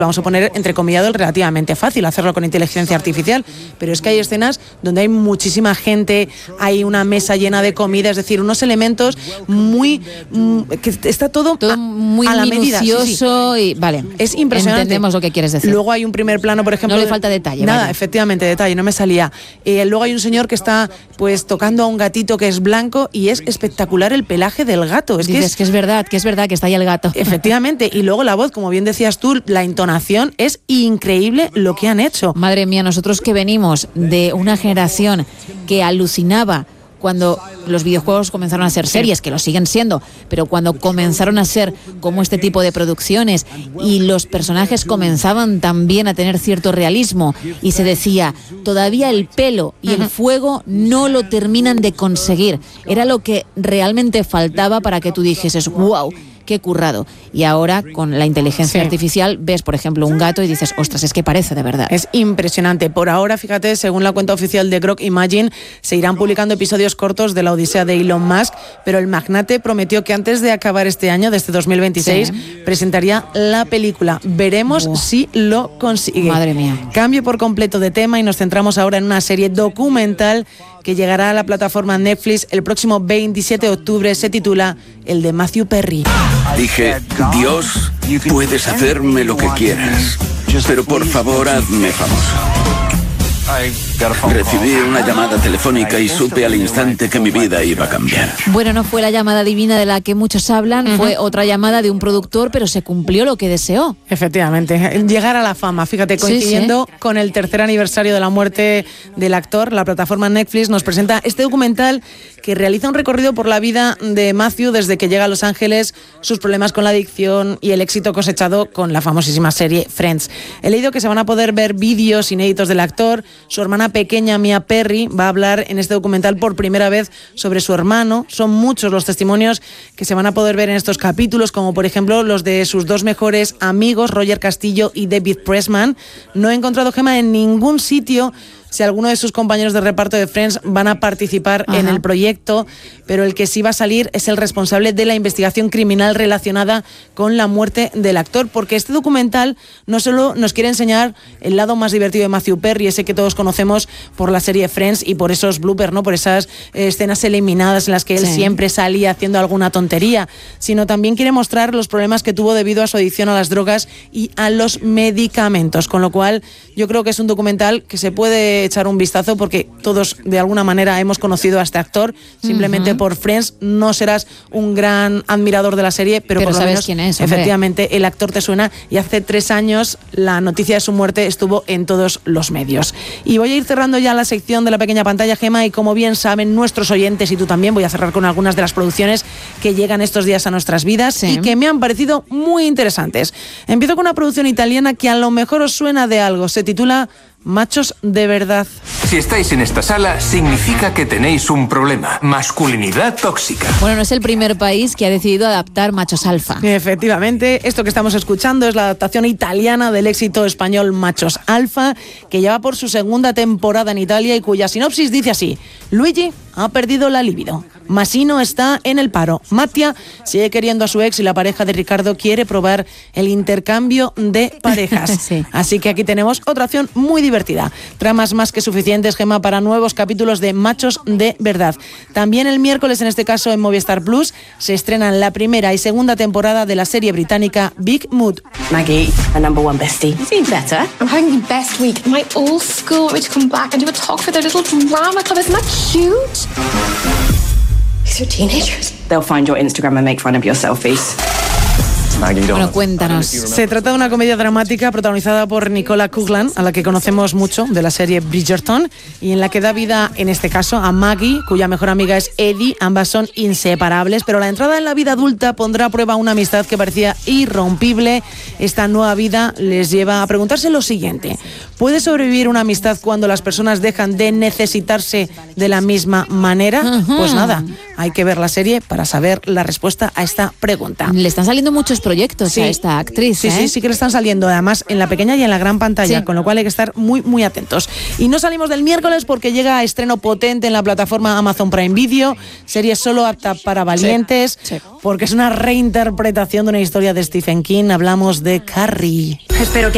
vamos a poner entrecomillado, relativamente fácil hacerlo con inteligencia artificial, pero es que hay escenas donde hay muchísima gente, hay una mesa llena de comida, es decir, unos elementos muy que está todo muy a la minucioso medida. Y vale, es impresionante. Entendemos lo que quieres decir. Luego hay un primer plano, por ejemplo, no le falta detalle. Nada, vaya. Efectivamente, detalle, no me salía. Luego hay un señor que está pues tocando a un gatito que es blanco y es espectacular el pelaje del gato. Dices que es verdad que está ahí el gato. Efectivamente, y luego la voz, como bien decías tú, la entonación, es increíble lo que han hecho. Madre mía, nosotros que venimos de una generación que alucinaba cuando los videojuegos comenzaron a ser series, que lo siguen siendo, pero cuando comenzaron a ser como este tipo de producciones y los personajes comenzaban también a tener cierto realismo y se decía, todavía el pelo y el fuego no lo terminan de conseguir. Era lo que realmente faltaba para que tú dijeses, wow, qué currado. Y ahora con la inteligencia artificial ves, por ejemplo, un gato y dices, ostras, es que parece de verdad. Es impresionante. Por ahora, fíjate, según la cuenta oficial de Grok Imagine, se irán publicando episodios cortos de la odisea de Elon Musk, pero el magnate prometió que antes de acabar este año, de este 2026, presentaría la película. Veremos si lo consigue. Madre mía. Cambio por completo de tema y nos centramos ahora en una serie documental que llegará a la plataforma Netflix el próximo 27 de octubre. Se titula El de Matthew Perry. Dije, Dios, puedes hacerme lo que quieras, pero por favor hazme famoso. Recibí una llamada telefónica y supe al instante que mi vida iba a cambiar. Bueno, no fue la llamada divina de la que muchos hablan, fue otra llamada de un productor, pero se cumplió lo que deseó. Efectivamente, llegar a la fama, fíjate, coincidiendo con el tercer aniversario de la muerte del actor, la plataforma Netflix nos presenta este documental que realiza un recorrido por la vida de Matthew desde que llega a Los Ángeles, sus problemas con la adicción y el éxito cosechado con la famosísima serie Friends. He leído que se van a poder ver vídeos inéditos del actor. Su hermana pequeña, Mia Perry, va a hablar en este documental por primera vez sobre su hermano. Son muchos los testimonios que se van a poder ver en estos capítulos, como por ejemplo los de sus dos mejores amigos, Roger Castillo y David Pressman. No he encontrado, Gemma, en ningún sitio si alguno de sus compañeros de reparto de Friends van a participar en el proyecto, pero el que sí va a salir es el responsable de la investigación criminal relacionada con la muerte del actor, porque este documental no solo nos quiere enseñar el lado más divertido de Matthew Perry, ese que todos conocemos por la serie Friends y por esos bloopers, ¿no? Por esas escenas eliminadas en las que él siempre salía haciendo alguna tontería, sino también quiere mostrar los problemas que tuvo debido a su adicción a las drogas y a los medicamentos, con lo cual yo creo que es un documental que se puede echar un vistazo porque todos de alguna manera hemos conocido a este actor simplemente por Friends. No serás un gran admirador de la serie, pero por lo sabes menos quién es, efectivamente el actor te suena, y hace 3 años la noticia de su muerte estuvo en todos los medios. Y voy a ir cerrando ya la sección de la pequeña pantalla, Gemma, y como bien saben nuestros oyentes y tú también, voy a cerrar con algunas de las producciones que llegan estos días a nuestras vidas y que me han parecido muy interesantes. Empiezo con una producción italiana que a lo mejor os suena de algo. Se titula Machos de verdad. Si estáis en esta sala, significa que tenéis un problema. Masculinidad tóxica. Bueno, no es el primer país que ha decidido adaptar Machos Alfa. Efectivamente, esto que estamos escuchando es la adaptación italiana del éxito español Machos Alfa, que ya va por su segunda temporada en Italia y cuya sinopsis dice así: Luigi ha perdido la libido. Massino está en el paro. Mattia sigue queriendo a su ex y la pareja de Ricardo quiere probar el intercambio de parejas. Así que aquí tenemos otra opción muy divertida. Tramas más que suficientes, Gemma, para nuevos capítulos de Machos de verdad. También el miércoles, en este caso en Movistar Plus, se estrenan la primera y segunda temporada de la serie británica Big Mood. Maggie, my number one bestie. You seem better. I'm having the best week. My old school want me to come back and do a talk for their little drama club. Isn't that cute? These are teenagers. They'll find your Instagram and make fun of your selfies. Bueno, cuéntanos. Se trata de una comedia dramática protagonizada por Nicola Coughlan, a la que conocemos mucho de la serie Bridgerton, y en la que da vida, en este caso, a Maggie, cuya mejor amiga es Eddie. Ambas son inseparables, pero la entrada en la vida adulta pondrá a prueba una amistad que parecía irrompible. Esta nueva vida les lleva a preguntarse lo siguiente: ¿puede sobrevivir una amistad cuando las personas dejan de necesitarse de la misma manera? Pues nada, hay que ver la serie para saber la respuesta a esta pregunta. Le están saliendo muchos proyectos a esta actriz. Sí que le están saliendo, además en la pequeña y en la gran pantalla, con lo cual hay que estar muy, muy atentos. Y no salimos del miércoles porque llega a estreno potente en la plataforma Amazon Prime Video, serie solo apta para valientes, porque es una reinterpretación de una historia de Stephen King. Hablamos de Carrie. Espero que